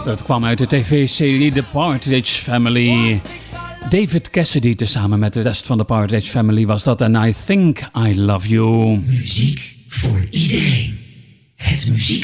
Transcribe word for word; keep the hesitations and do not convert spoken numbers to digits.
Dat kwam uit de tv-serie The Partridge Family. David Cassidy tezamen met de rest van de Partridge Family was dat. En I Think I Love You. Muziek voor iedereen. Het muziek